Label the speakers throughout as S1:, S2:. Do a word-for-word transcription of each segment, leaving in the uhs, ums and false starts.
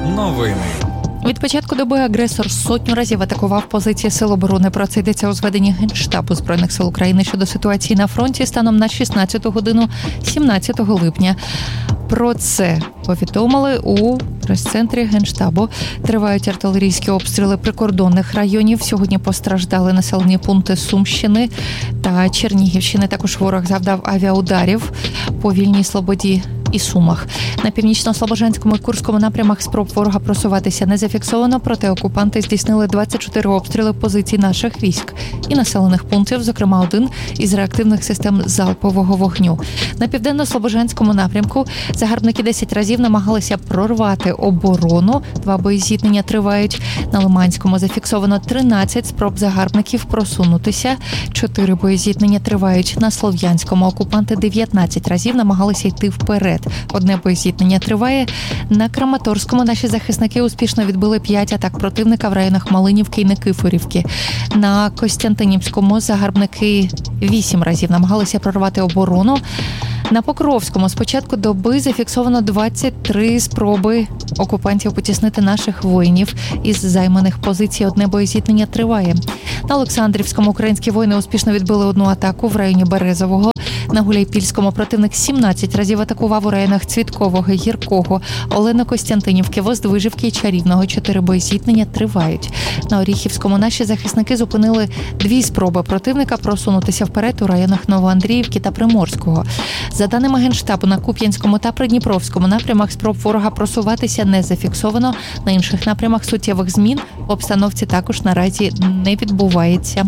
S1: Новини.
S2: Від початку доби агресор сотню разів атакував позиції Сил оборони. Про це йдеться у зведенні Генштабу Збройних сил України щодо ситуації на фронті станом на шістнадцяту годину сімнадцятого липня. Про це повідомили у прес-центрі Генштабу. Тривають артилерійські обстріли прикордонних районів. Сьогодні постраждали населені пункти Сумщини та Чернігівщини. Також ворог завдав авіаударів по Вільній Слободі і Сумах. На північно-слобожанському і Курському напрямах спроб ворога просуватися не зафіксовано, проте окупанти здійснили двадцять чотири обстріли позицій наших військ і населених пунктів, зокрема один із реактивних систем залпового вогню. На південно-слобожанському напрямку загарбники десять разів намагалися прорвати оборону. Два боєзіткнення тривають. На Лиманському зафіксовано тринадцять спроб загарбників просунутися. Чотири боєзіткнення тривають. На Слов'янському окупанти дев'ятнадцять разів намагалися йти вперед. Одне боєзіткнення триває. На Краматорському наші захисники успішно відбили п'ять атак противника в районах Малинівки і Никифорівки. На Костянтинівському загарбники вісім разів намагалися прорвати оборону. На Покровському з початку доби зафіксовано двадцять три спроби окупантів потіснити наших воїнів із займаних позицій. Одне боєзіткнення триває. На Олександрівському українські воїни успішно відбили одну атаку в районі Березового. На Гуляйпільському противник сімнадцять разів атакував у районах Цвіткового, Гіркого, Олено-Костянтинівки, Воздвижівки і Чарівного. Чотири боєзіткнення тривають. На Оріхівському наші захисники зупинили дві спроби противника просунутися вперед у районах Новоандріївки та Приморського. За даними Генштабу, на Куп'янському та Придніпровському напрямах спроб ворога просуватися не зафіксовано. На інших напрямах суттєвих змін в обстановці також наразі не відбувається.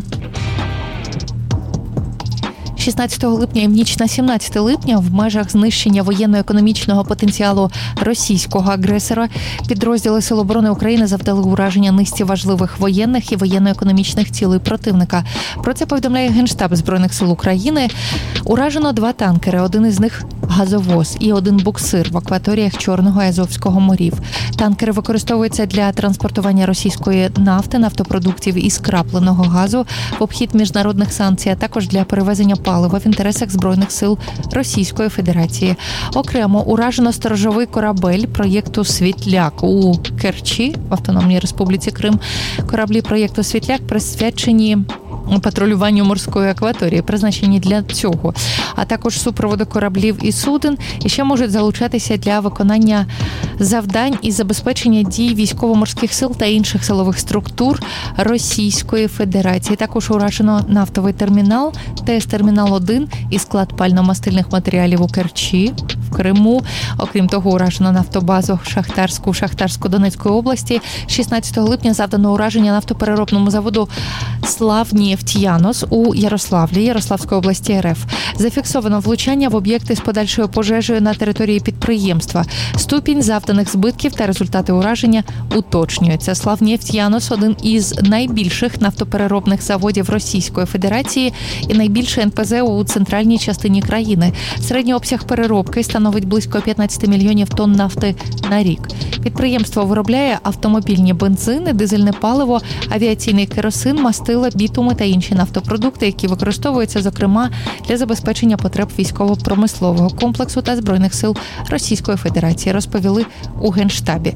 S2: шістнадцятого липня і в ніч на сімнадцяте липня в межах знищення воєнно-економічного потенціалу російського агресора підрозділи Сил оборони України завдали ураження низці важливих воєнних і воєнно-економічних цілей противника. Про це повідомляє Генштаб Збройних сил України. Уражено два танкери, один із них газовоз і один буксир в акваторіях Чорного і Азовського морів. Танкери використовуються для транспортування російської нафти, нафтопродуктів і скрапленого газу в обхід міжнародних санкцій, а також для перевезення палива в інтересах Збройних сил Російської Федерації. Окремо уражено сторожовий корабель проєкту «Світляк» у Керчі, в Автономній Республіці Крим. Кораблі проєкту «Світляк» присвячені патрулюванню морської акваторії, призначені для цього, а також супроводу кораблів і суден, і ще можуть залучатися для виконання завдань і забезпечення дій військово-морських сил та інших силових структур Російської Федерації. Також уражено нафтовий термінал, ТЕС-термінал один і склад пально-мастильних матеріалів у Керчі, в Криму. Окрім того, уражено нафтобазу Шахтарську, Шахтарсько-Донецької області. шістнадцятого липня завдано ураження нафтопереробному заводу «Славнефтьянос» у Ярославлі, Ярославської області РФ. Зафіксовано влучання в об'єкти з подальшою пожежею на території підприємства. Ступінь завданих збитків та результати ураження уточнюються. «Славнефтьянос» – один із найбільших нафтопереробних заводів Російської Федерації і найбільше ен пе зе у центральній частині країни. Середній обсяг переробки становить близько п'ятнадцять мільйонів тонн нафти на рік. Підприємство виробляє автомобільні бензини, дизельне паливо, авіаційний керосин, мастила, бітуми та інші нафтопродукти, які використовуються, зокрема, для забезпечення потреб військово-промислового комплексу та Збройних сил Російської Федерації, розповіли у Генштабі.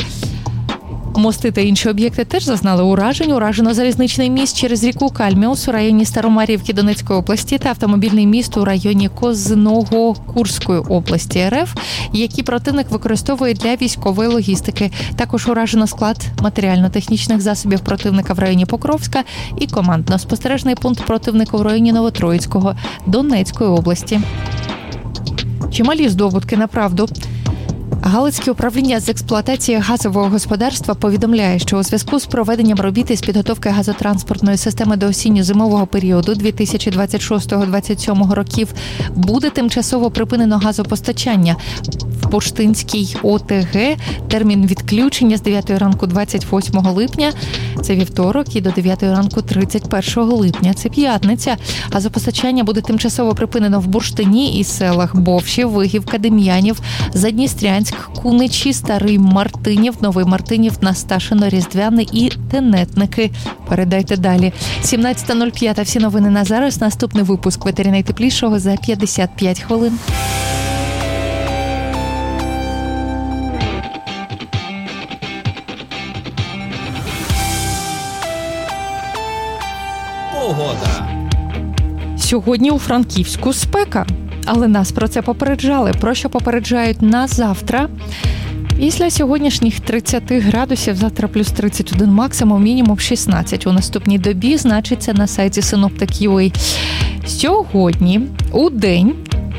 S2: Мости та інші об'єкти теж зазнали уражень. Уражено залізничний міст через ріку Кальміус у районі Старомарівки Донецької області та автомобільний міст у районі Козиного Курської області РФ, які противник використовує для військової логістики. Також уражено склад матеріально-технічних засобів противника в районі Покровська і командно-спостережний пункт противника в районі Новотроїцького Донецької області. Чималі здобутки на правду. Галицьке управління з експлуатації газового господарства повідомляє, що у зв'язку з проведенням робіт із підготовки газотранспортної системи до осінньо-зимового періоду дві тисячі двадцять шостого - двадцять сьомого років буде тимчасово припинено газопостачання в Поштинській о те ге. Термін відключення з дев'ятої ранку двадцять восьмого липня, це вівторок, і до дев'ятої ранку тридцять першого липня, це п'ятниця. Газопостачання буде тимчасово припинено в Бурштині і селах Бовшів, Вигівка, Дем'янів, Задністрянськ, Куничі, Старий Мартинів, Новий Мартинів, Насташино, Різдвяне і Тенетники. Передайте далі. сімнадцята нуль п'ять. Всі новини на зараз. Наступний випуск «Ветері найтеплішого» за п'ятдесят п'ять хвилин. Сьогодні у Франківську спека, але нас про це попереджали. Про що попереджають на завтра? Після сьогоднішніх тридцять градусів, завтра плюс тридцять один максимум, мінімум шістнадцять. У наступній добі значиться на сайті синоптик крапка ю а. Сьогодні у день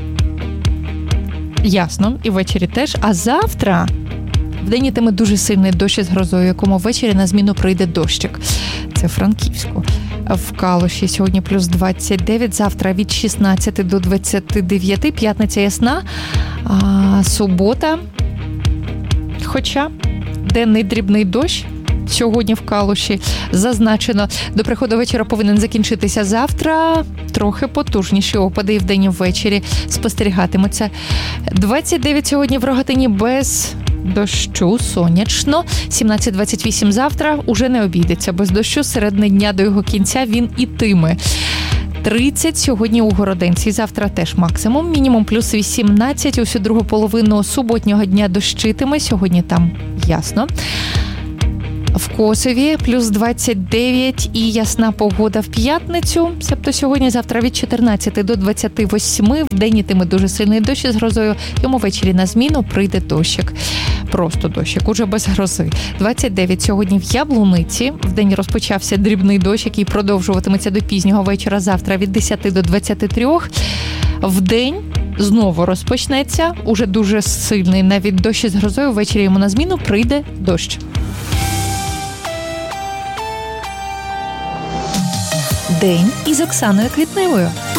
S2: ясно, і ввечері теж, а завтра вдень йтиме дуже сильний дощ із грозою, якому ввечері на зміну прийде дощик. Це Франківську. В Калуші сьогодні плюс двадцять дев'ять, завтра від шістнадцяти до двадцяти дев'яти, п'ятниця ясна, а субота, хоча денний дрібний дощ сьогодні в Калуші зазначено. До приходу вечора повинен закінчитися завтра. Трохи потужніші опади і вдень і ввечері спостерігатимуться. двадцять дев'ять сьогодні в Рогатині без дощу, сонячно. сімнадцять двадцять вісім завтра уже не обійдеться без дощу. Середини дня до його кінця він ітиме. тридцять сьогодні у Городенці. Завтра теж максимум. Мінімум плюс вісімнадцять. Усю другу половину суботнього дня дощитиме. Сьогодні там ясно. В Косові плюс двадцять дев'ять і ясна погода в п'ятницю. Себто сьогодні, завтра від чотирнадцяти до двадцяти восьми. Вдень ітиме дуже сильний дощ із грозою. Йому ввечері на зміну прийде дощик. Просто дощик, уже без грози. двадцять дев'ять сьогодні в Яблуниці. Вдень розпочався дрібний дощ, який продовжуватиметься до пізнього вечора. Завтра від десяти до двадцяти трьох. Вдень знову розпочнеться. Уже дуже сильний навіть дощ із грозою. Ввечері йому на зміну прийде дощ. День із Оксаною Квітневою.